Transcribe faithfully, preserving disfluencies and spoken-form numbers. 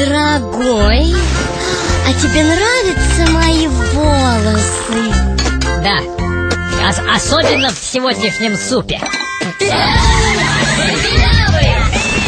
Дорогой, а тебе нравятся мои волосы? Да, Ос- особенно в сегодняшнем супе.